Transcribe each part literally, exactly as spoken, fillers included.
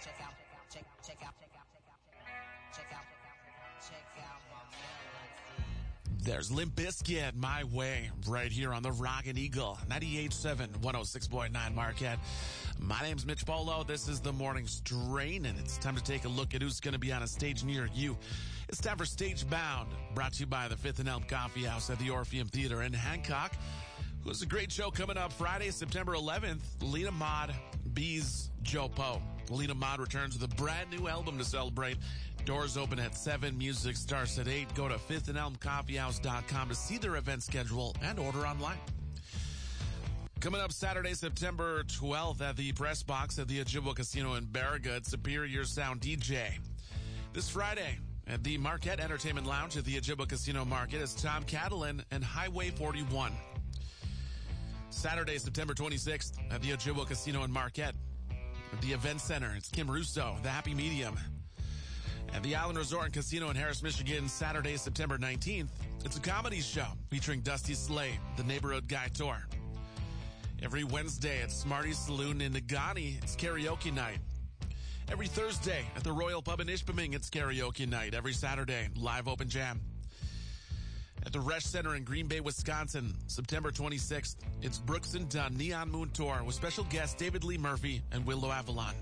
check out, check, check out, check out, check out, check out, check out my melody. There's Limp Bizkit, My Way, right here on the Rockin' Eagle, ninety-eight point seven, one oh six point nine Marquette. My name's Mitch Polo. This is the Morning Strain, and it's time to take a look at who's going to be on a stage near you. It's time for Stage Bound, brought to you by the Fifth and Elm Coffee House at the Orpheum Theater in Hancock. Who's a great show coming up Friday, September eleventh. Lena Maud, Bees, Joe Poe. Lena Maud returns with a brand new album to celebrate. Doors open at seven. Music starts at eight. Go to fifth and elm coffee house dot com to see their event schedule and order online. Coming up Saturday, September twelfth at the Press Box at the Ojibwa Casino in Barrigutt, Superior Sound D J. This Friday at the Marquette Entertainment Lounge at the Ojibwa Casino Market is Tom Catalan and Highway forty-one. Saturday, September twenty-sixth at the Ojibwa Casino in Marquette. At the Event Center, it's Kim Russo, The Happy Medium. At the Island Resort and Casino in Harris, Michigan, Saturday, September nineteenth, it's a comedy show featuring Dusty Slay, The Neighborhood Guy Tour. Every Wednesday at Smarty's Saloon in Nagani, it's karaoke night. Every Thursday at the Royal Pub in Ishpeming, it's karaoke night. Every Saturday, live open jam. At the Resch Center in Green Bay, Wisconsin, September twenty-sixth, it's Brooks and Dunn Neon Moon Tour with special guests David Lee Murphy and Willow Avalon.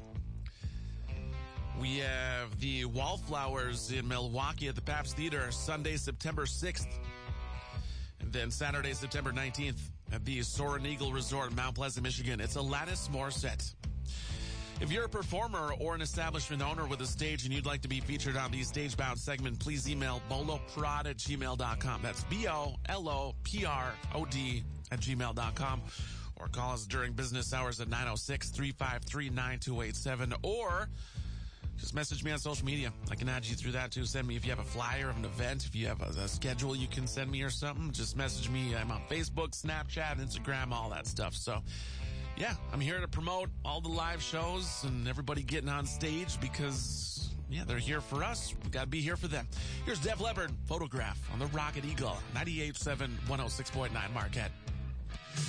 We have the Wallflowers in Milwaukee at the Pabst Theater, Sunday, September sixth. And then Saturday, September nineteenth at the Soaring Eagle Resort in Mount Pleasant, Michigan. It's Alanis Morissette. If you're a performer or an establishment owner with a stage and you'd like to be featured on the Stage Bound segment, please email boloprod at gmail dot com. That's B O L O P R O D at gmail dot com. Or call us during business hours at nine oh six, three five three, nine two eight seven. Or just message me on social media. I can add you through that too. Send me if you have a flyer of an event, if you have a, a schedule you can send me or something. Just message me. I'm on Facebook, Snapchat, Instagram, all that stuff. So, yeah, I'm here to promote all the live shows and everybody getting on stage because, yeah, they're here for us. We got to be here for them. Here's Def Leppard, Photograph on the Rocket Eagle, ninety-eight point seven, one oh six point nine Marquette.